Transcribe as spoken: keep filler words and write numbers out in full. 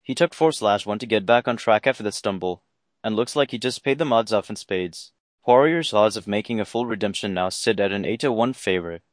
He took four slash one to get back on track after the stumble, and looks like he just paid the odds off in spades. Warriors' odds of making a full redemption now sit at an eight to one favor.